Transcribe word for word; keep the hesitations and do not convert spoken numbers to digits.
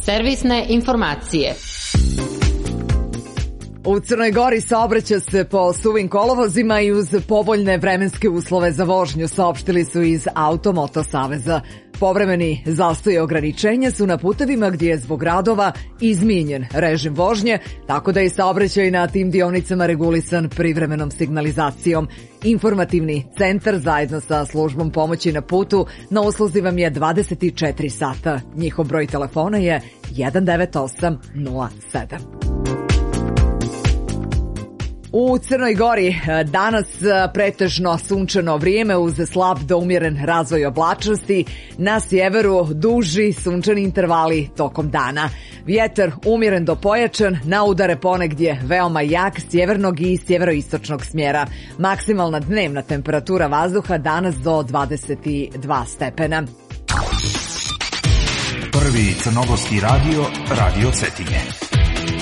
Servisne informacije. U Crnoj Gori saobraća se po suvim kolovozima i uz povoljne vremenske uslove za vožnju, saopštili su iz Automoto saveza. Povremeni zastoj i ograničenja su na putevima gdje je zbog radova izmijenjen režim vožnje, tako da je saobraćaj na tim dionicama regulisan privremenom signalizacijom. Informativni centar zajedno sa službom pomoći na putu na usluzi vam je dvadeset četiri sata. Njihov broj telefona je jedan devet osam nula sedam. U Crnoj Gori danas pretežno sunčano vrijeme uz slab do umjeren razvoj oblačnosti. Na sjeveru duži sunčani intervali tokom dana. Vjetar umjeren do pojačan, na udare ponegdje veoma jak sjevernog i sjeveroistočnog smjera. Maksimalna dnevna temperatura vazduha danas do dvadeset dva stepena. Prvi crnogorski radio, Radio Cetinje.